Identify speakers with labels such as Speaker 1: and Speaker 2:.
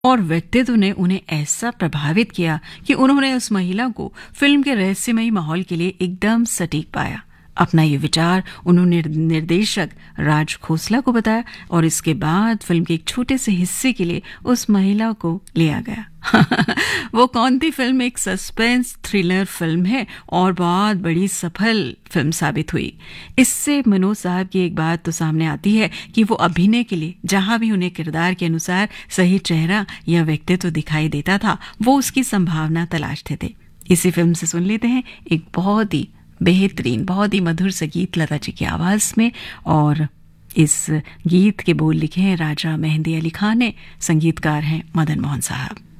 Speaker 1: और व्यक्तित्व ने उन्हें ऐसा प्रभावित किया कि उन्होंने उस महिला को फिल्म के रहस्यमयी माहौल के लिए एकदम सटीक पाया। अपना ये विचार उन्होंने निर्देशक राज खोसला को बताया और इसके बाद फिल्म के एक छोटे से हिस्से के लिए उस महिला को लिया गया। वो कौन थी फिल्म एक सस्पेंस थ्रिलर फिल्म है और बहुत बड़ी सफल फिल्म साबित हुई। इससे मनोज साहब की एक बात तो सामने आती है कि वो अभिनय के लिए जहां भी उन्हें किरदार के अनुसार सही चेहरा या व्यक्तित्व दिखाई देता था, वो उसकी संभावना तलाशते थे। इसी फिल्म से सुन लेते हैं एक बहुत ही बेहतरीन, बहुत ही मधुर से गीत लता जी की आवाज में। और इस गीत के बोल लिखे हैं राजा मेहंदी अली खान ने, संगीतकार हैं मदन मोहन साहब।